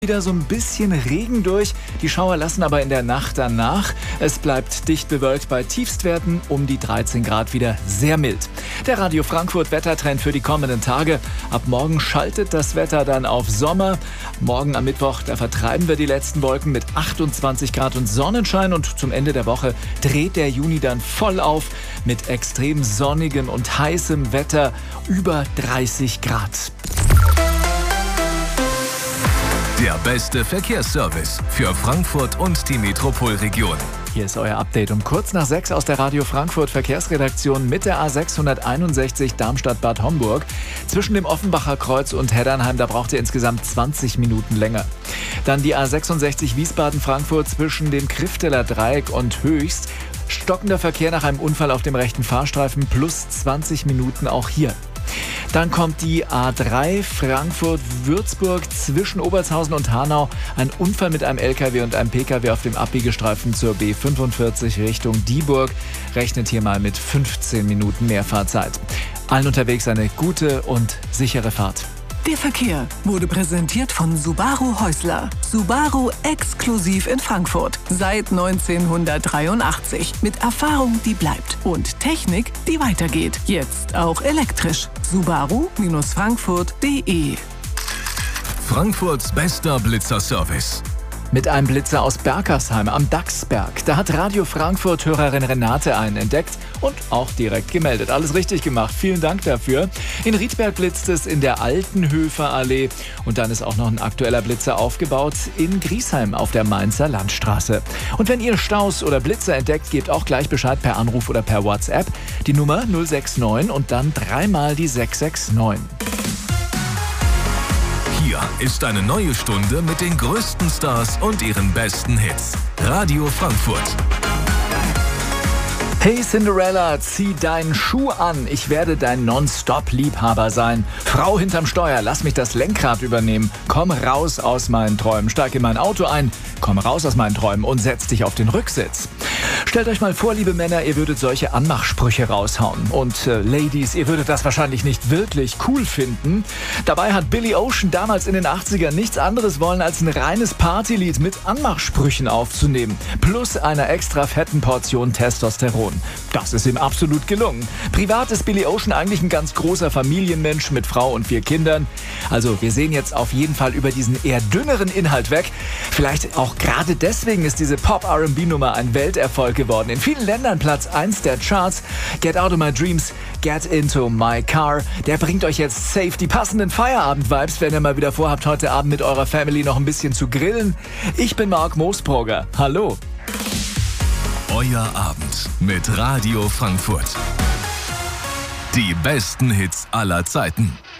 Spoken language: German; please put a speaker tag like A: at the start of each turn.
A: Wieder so ein bisschen Regen durch. Die Schauer lassen aber in der Nacht dann nach. Es bleibt dicht bewölkt bei Tiefstwerten um die 13 Grad, wieder sehr mild. Der Radio Frankfurt Wettertrend für die kommenden Tage. Ab morgen schaltet das Wetter dann auf Sommer. Morgen am Mittwoch, da vertreiben wir die letzten Wolken mit 28 Grad und Sonnenschein. Und zum Ende der Woche dreht der Juni dann voll auf mit extrem sonnigem und heißem Wetter über 30 Grad.
B: Der beste Verkehrsservice für Frankfurt und die Metropolregion.
A: Hier ist euer Update um kurz nach 6 aus der Radio Frankfurt Verkehrsredaktion mit der A661 Darmstadt-Bad Homburg. Zwischen dem Offenbacher Kreuz und Heddernheim, da braucht ihr insgesamt 20 Minuten länger. Dann die A66 Wiesbaden-Frankfurt zwischen dem Krifteler Dreieck und Höchst. Stockender Verkehr nach einem Unfall auf dem rechten Fahrstreifen plus 20 Minuten auch hier. Dann kommt die A3 Frankfurt-Würzburg zwischen Obertshausen und Hanau. Ein Unfall mit einem LKW und einem PKW auf dem Abbiegestreifen zur B45 Richtung Dieburg. Rechnet hier mal mit 15 Minuten mehr Fahrzeit. Allen unterwegs eine gute und sichere Fahrt.
C: Der Verkehr wurde präsentiert von Subaru Häusler. Subaru exklusiv in Frankfurt. Seit 1983. Mit Erfahrung, die bleibt. Und Technik, die weitergeht. Jetzt auch elektrisch. Subaru-Frankfurt.de.
B: Frankfurts bester Blitzerservice.
A: Mit einem Blitzer aus Berkersheim am Dachsberg. Da hat Radio Frankfurt Hörerin Renate einen entdeckt und auch direkt gemeldet. Alles richtig gemacht. Vielen Dank dafür. In Riedberg blitzt es in der Altenhöfer Allee. Und dann ist auch noch ein aktueller Blitzer aufgebaut in Griesheim auf der Mainzer Landstraße. Und wenn ihr Staus oder Blitzer entdeckt, gebt auch gleich Bescheid per Anruf oder per WhatsApp. Die Nummer 069 und dann dreimal die 669.
B: Hier ist eine neue Stunde mit den größten Stars und ihren besten Hits. Radio Frankfurt.
A: Hey Cinderella, zieh deinen Schuh an. Ich werde dein Non-Stop-Liebhaber sein. Frau hinterm Steuer, lass mich das Lenkrad übernehmen. Komm raus aus meinen Träumen. Steig in mein Auto ein. Komm raus aus meinen Träumen und setz dich auf den Rücksitz. Stellt euch mal vor, liebe Männer, ihr würdet solche Anmachsprüche raushauen. Und Ladies, ihr würdet das wahrscheinlich nicht wirklich cool finden. Dabei hat Billy Ocean damals in den 80ern nichts anderes wollen, als ein reines Partylied mit Anmachsprüchen aufzunehmen. Plus einer extra fetten Portion Testosteron. Das ist ihm absolut gelungen. Privat ist Billy Ocean eigentlich ein ganz großer Familienmensch mit Frau und 4 Kindern. Also wir sehen jetzt auf jeden Fall über diesen eher dünneren Inhalt weg. Vielleicht auch gerade deswegen ist diese Pop-R&B-Nummer ein Welterfolg geworden. In vielen Ländern Platz 1 der Charts. Get Out of My Dreams, Get Into My Car. Der bringt euch jetzt safe die passenden Feierabend-Vibes, wenn ihr mal wieder vorhabt, heute Abend mit eurer Family noch ein bisschen zu grillen. Ich bin Marc Moosbrugger. Hallo.
B: Euer Abend mit Radio Frankfurt. Die besten Hits aller Zeiten.